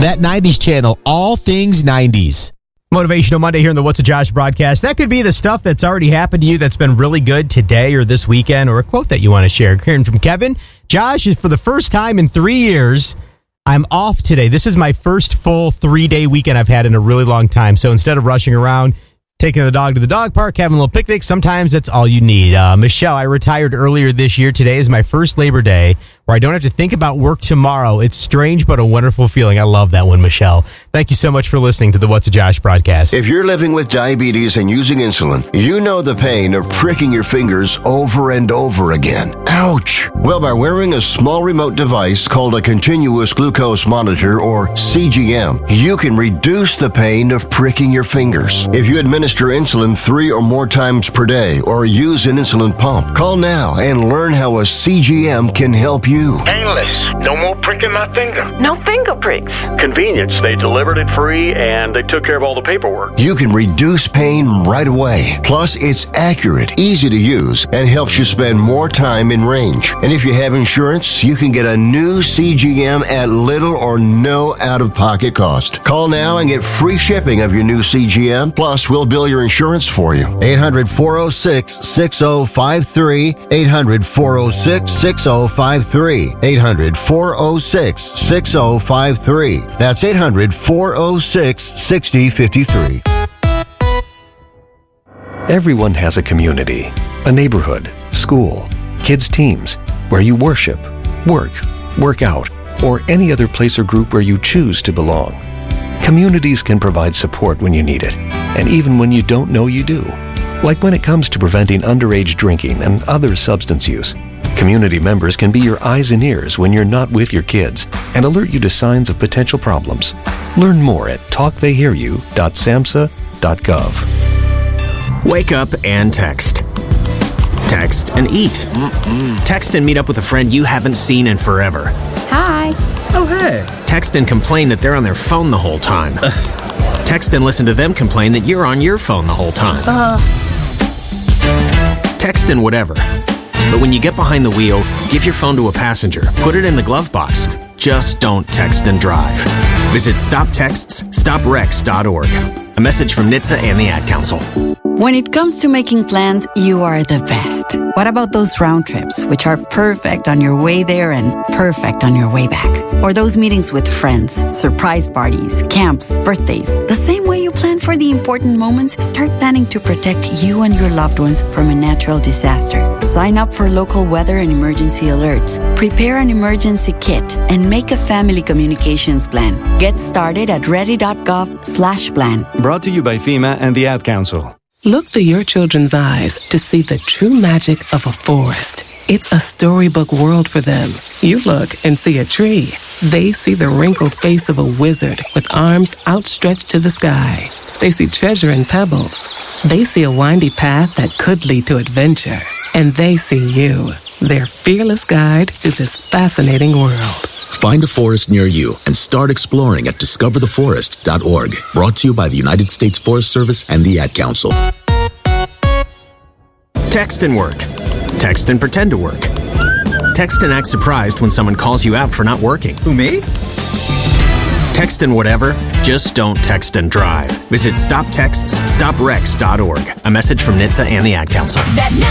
that 90s channel, all things 90s. Motivational Monday here in the What's a Josh broadcast. That could be the stuff that's already happened to you that's been really good today or this weekend, or a quote that you want to share. Hearing from Kevin. Josh, is for the first time in 3 years, I'm off today. This is my first full 3-day weekend I've had in a really long time. So instead of rushing around, taking the dog to the dog park, having a little picnic, sometimes that's all you need. Michelle, I retired earlier this year. Today is my first Labor Day where I don't have to think about work tomorrow. It's strange, but a wonderful feeling. I love that one, Michelle. Thank you so much for listening to the What's a Josh broadcast. If you're living with diabetes and using insulin, you know the pain of pricking your fingers over and over again. Ouch! Well, by wearing a small remote device called a continuous glucose monitor, or CGM, you can reduce the pain of pricking your fingers. If you administer insulin 3 or more times per day or use an insulin pump, call now and learn how a CGM can help you. Painless. No more pricking my finger. No finger pricks. Convenience. They delivered it free and they took care of all the paperwork. You can reduce pain right away. Plus, it's accurate, easy to use, and helps you spend more time in range. And if you have insurance, you can get a new CGM at little or no out-of-pocket cost. Call now and get free shipping of your new CGM. Plus, we'll bill your insurance for you. 800-406-6053. 800-406-6053. 800-406-6053. That's 800-406-6053. Everyone has a community, a neighborhood, school, kids' teams, where you worship, work out, or any other place or group where you choose to belong. Communities can provide support when you need it, and even when you don't know you do. Like when it comes to preventing underage drinking and other substance use. Community members can be your eyes and ears when you're not with your kids and alert you to signs of potential problems. Learn more at talktheyhearyou.samhsa.gov. Wake up and text. Text and eat. Text and meet up with a friend you haven't seen in forever. Hi. Oh, hey. Text and complain that they're on their phone the whole time. Text and listen to them complain that you're on your phone the whole time. Text and whatever. But when you get behind the wheel, give your phone to a passenger. Put it in the glove box. Just don't text and drive. Visit StopTextsStopWrecks.org. A message from NHTSA and the Ad Council. When it comes to making plans, you are the best. What about those round trips, which are perfect on your way there and perfect on your way back? Or those meetings with friends, surprise parties, camps, birthdays. The same way you plan for the important moments, start planning to protect you and your loved ones from a natural disaster. Sign up for local weather and emergency alerts. Prepare an emergency kit and make a family communications plan. Get started at ready.gov/plan. Brought to you by FEMA and the Ad Council. Look through your children's eyes to see the true magic of a forest. It's a storybook world for them. You look and see a tree. They see the wrinkled face of a wizard with arms outstretched to the sky. They see treasure in pebbles. They see a windy path that could lead to adventure. And they see you, their fearless guide through this fascinating world. Find a forest near you and start exploring at discovertheforest.org. Brought to you by the United States Forest Service and the Ad Council. Text and work. Text and pretend to work. Text and act surprised when someone calls you out for not working. Who, me? Text and whatever, just don't text and drive. Visit StopTextsStopWrecks.org. A message from NHTSA and the Ad Council.